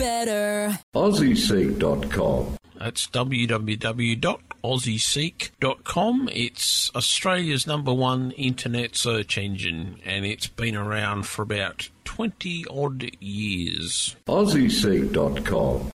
better. AussieSeek.com. That's www.aussieseek.com. It's Australia's #1 internet search engine, and it's been around for about 20-odd years. AussieSeek.com.